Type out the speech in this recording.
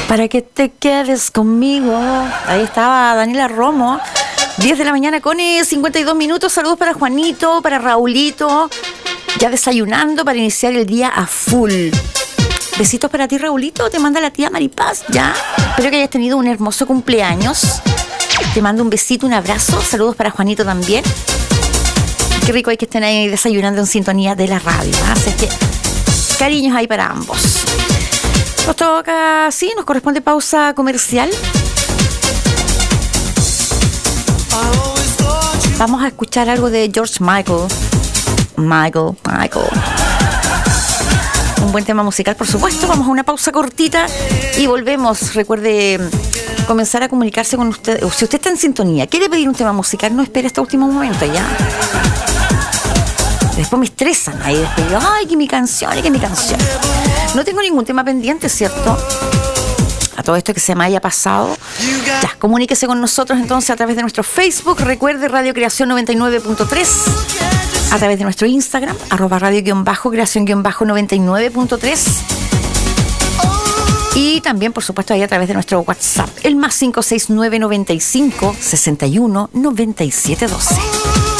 para que te quedes conmigo. Ahí estaba Daniela Romo. 10 de la mañana con 52 minutos. Saludos para Juanito, para Raulito. Ya desayunando para iniciar el día a full. Besitos para ti, Raulito. Te manda la tía Maripaz, ¿ya? Espero que hayas tenido un hermoso cumpleaños. Te mando un besito, un abrazo. Saludos para Juanito también. Qué rico hay que estén ahí desayunando en sintonía de la radio, ¿eh? Así que cariños ahí para ambos. Nos toca, sí, nos corresponde pausa comercial. Vamos a escuchar algo de George Michael. Un buen tema musical, por supuesto. Vamos a una pausa cortita y volvemos. Recuerde comenzar a comunicarse con usted. Si usted está en sintonía, quiere pedir un tema musical, no espere hasta último momento, ¿ya? Después me estresan ahí, después digo, ay, que mi canción. No tengo ningún tema pendiente, ¿cierto? A todo esto que se me haya pasado, ya, comuníquese con nosotros entonces a través de nuestro Facebook. Recuerde Radio Creación 99.3, a través de nuestro Instagram, @radio_creación_99.3, y también, por supuesto, ahí a través de nuestro WhatsApp, el +569 95 61 97 12.